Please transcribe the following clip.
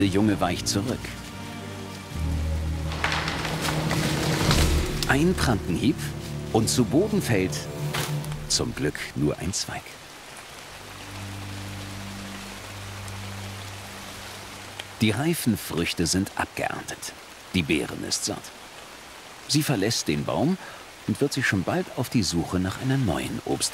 Der Junge weicht zurück. Ein Prankenhieb und zu Boden fällt zum Glück nur ein Zweig. Die reifen Früchte sind abgeerntet. Die Beeren ist satt. Sie verlässt den Baum und wird sich schon bald auf die Suche nach einer neuen Obst